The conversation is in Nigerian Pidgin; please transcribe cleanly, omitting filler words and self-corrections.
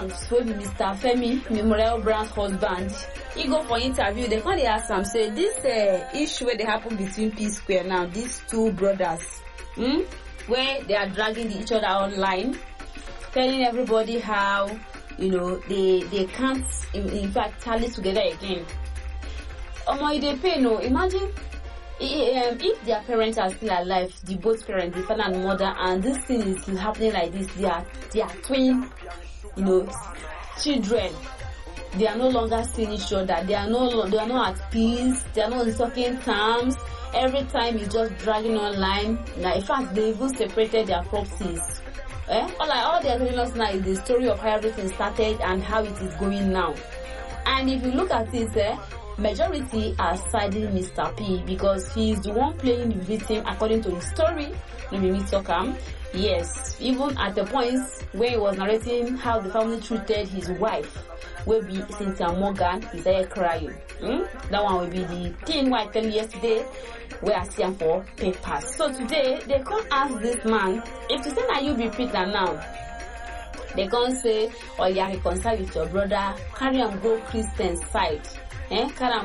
Banks, wey be Mr. Femi Memorial Brown's husband, he go for interview. They come dey ask am say this issue wey dey happen between P Square now, these two brothers, where they are dragging each other online, telling everybody how they can't in fact tally together again. Omo, e dey pain o. Imagine if their parents are still alive, the both parents, the father and mother, and this thing is still happening like this, they are twin, children. They are no longer seeing each other. They are not at peace. They are not on talking terms. Every time it's just dragging online. Now, in fact, they even separated their properties. All they are telling us now is the story of how everything started and how it is going now. And if you look at it, majority are siding Mr. P because he is the one playing the victim according to the story. Let me talk yes, even at the point where he was narrating how the family treated his wife, will be Cynthia Morgan, he started crying. That one will be the thing where I tell you yesterday, where I see him for papers. So today they come ask this man, if you say that you be Peter now, they can't say, oh, you are reconciled with your brother, carry him go Christian side. Carry